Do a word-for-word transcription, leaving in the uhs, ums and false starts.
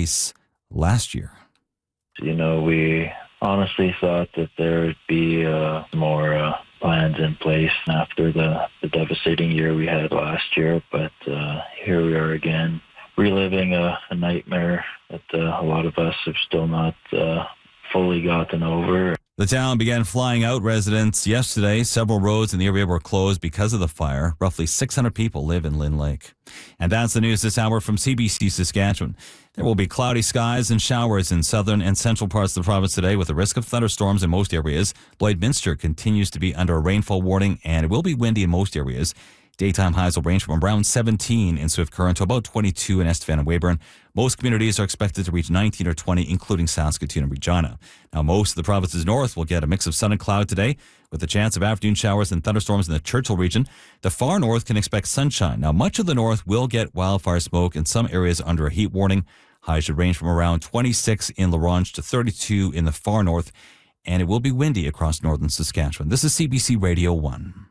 place last year. You know, we honestly thought that there would be uh, more uh, plans in place after the, the devastating year we had last year, but uh, here we are again, reliving a, a nightmare that uh, a lot of us have still not uh, fully gotten over. The town began flying out residents yesterday. Several roads in the area were closed because of the fire. Roughly six hundred people live in Lynn Lake. And that's the news this hour from C B C Saskatchewan. There will be cloudy skies and showers in southern and central parts of the province today with a risk of thunderstorms in most areas. Lloydminster continues to be under a rainfall warning, and it will be windy in most areas. Daytime highs will range from around seventeen in Swift Current to about twenty-two in Estevan and Weyburn. Most communities are expected to reach nineteen or twenty, including Saskatoon and Regina. Now, most of the province's north will get a mix of sun and cloud today, with a chance of afternoon showers and thunderstorms in the Churchill region. The far north can expect sunshine. Now, much of the north will get wildfire smoke in some areas under a heat warning. Highs should range from around twenty-six in La Ronge to thirty-two in the far north, and it will be windy across northern Saskatchewan. This is C B C Radio one.